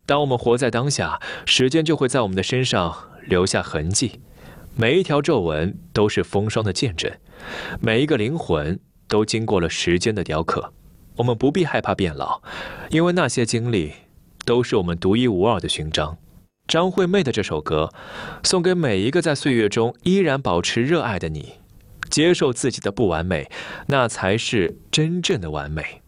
当我们活在当下，时间就会在我们的身上留下痕迹。每一条皱纹都是风霜的见证，每一个灵魂都经过了时间的雕刻。我们不必害怕变老，因为那些经历都是我们独一无二的勋章。张惠妹的这首歌，送给每一个在岁月中依然保持热爱的你。接受自己的不完美，那才是真正的完美。